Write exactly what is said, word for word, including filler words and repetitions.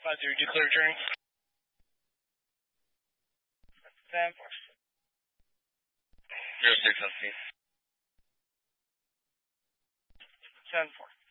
Five zero, do clear return. Ten four. Zero six on scene. Ten four.